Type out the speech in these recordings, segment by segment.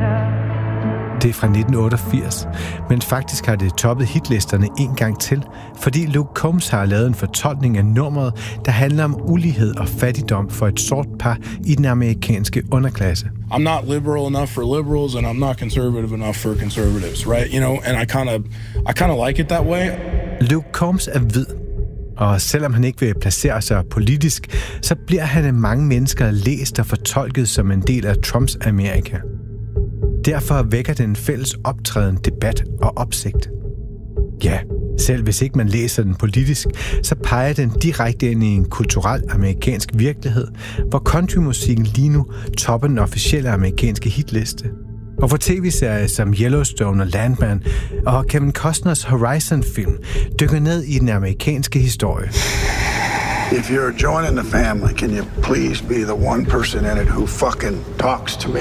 Det er fra 1988, men faktisk har det toppet hitlisterne en gang til, fordi Luke Combs har lavet en fortolkning af nummeret, der handler om ulighed og fattigdom for et sort par i den amerikanske underklasse. I'm not liberal enough for liberals, and I'm not conservative enough for conservatives, right? You know, and I kind of like it that way. Luke Combs er hvid, og selvom han ikke vil placere sig politisk, så bliver han af mange mennesker læst og fortolket som en del af Trumps Amerika. Derfor vækker den fælles optræden, debat og opsigt. Ja, selv hvis ikke man læser den politisk, så peger den direkte ind i en kulturel amerikansk virkelighed, hvor countrymusikken lige nu topper den officielle amerikanske hitliste. Og hvor tv-serier som Yellowstone og Landman og Kevin Costners Horizon-film dykker ned i den amerikanske historie. If you're joining the family, can you please be the one person in it who fucking talks to me?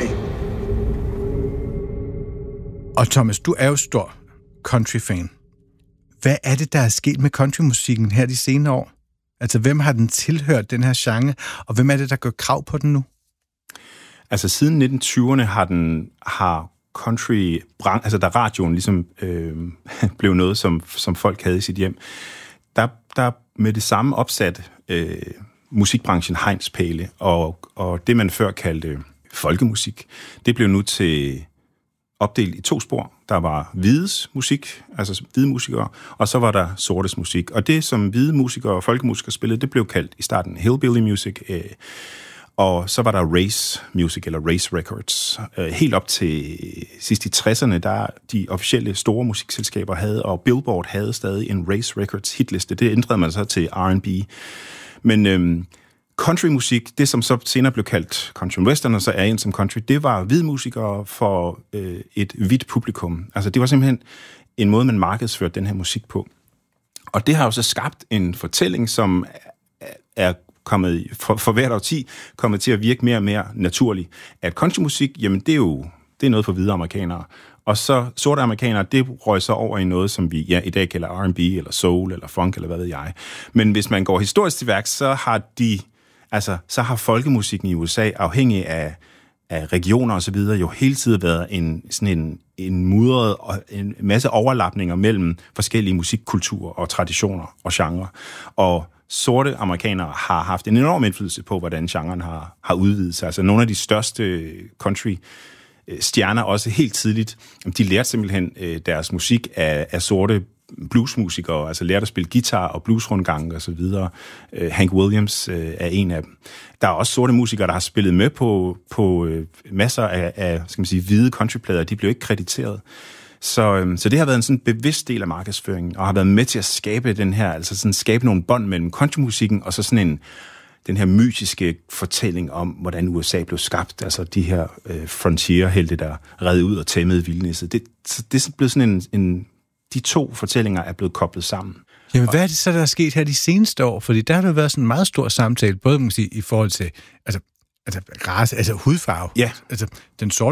Og Thomas, du er jo stor country-fan. Hvad er det, der er sket med countrymusikken her de senere år? Altså, hvem har den tilhørt, den her genre, og hvem er det, der gør krav på den nu? Altså, siden 1920'erne har country, altså da radioen ligesom blev noget, som folk havde i sit hjem, der med det samme opsat musikbranchen hegnspæle, og det, man før kaldte folkemusik, det blev nu til opdelt i 2 spor. Der var hvides musik, altså hvide musikere, og så var der sortes musik. Og det, som hvide musikere og folkemusikere spillede, det blev kaldt i starten hillbilly music, og så var der race music, eller race records. Helt op til sidst i 60'erne, der de officielle store musikselskaber havde, og Billboard havde stadig en race records hitliste. Det ændrede man så til R&B. Men countrymusik, det som så senere blev kaldt country western, og så er en som country, det var hvide musikere for et hvidt publikum. Altså det var simpelthen en måde, man markedsførte den her musik på. Og det har jo så skabt en fortælling, som er kommet for hvert årti kommet til at virke mere og mere naturlig. At countrymusik, jamen det er noget for hvide amerikanere. Og så sorte amerikanere, det røg så over i noget, som vi i dag kalder R&B, eller soul, eller funk, eller hvad ved jeg. Men hvis man går historisk til værks, så har folkemusikken i USA, afhængig af regioner og så videre, jo hele tiden været en mudret og en masse overlapninger mellem forskellige musikkulturer og traditioner og genrer. Og sorte amerikanere har haft en enorm indflydelse på, hvordan genren har udvidet sig. Altså nogle af de største country stjerner også helt tidligt, de lærte simpelthen deres musik af sorte bluesmusikere, altså lærte at spille guitar og bluesrundgange og så videre. Hank Williams er en af dem. Der er også sorte musikere, der har spillet med på masser af skal man sige, hvide countryplader. De blev ikke krediteret. Så det har været en sådan bevidst del af markedsføringen, og har været med til at skabe den her, altså sådan skabe nogle bånd mellem countrymusikken og så sådan den her mytiske fortælling om, hvordan USA blev skabt, altså de her frontier-helte, der red ud og tæmmede vildnisset. Det er blevet sådan de 2 fortællinger er blevet koblet sammen. Jamen, hvad er det så, der er sket her de seneste år? Fordi der har det været sådan en meget stor samtale, både man kan sige, i forhold til race, altså hudfarve. Ja. Altså, den sorte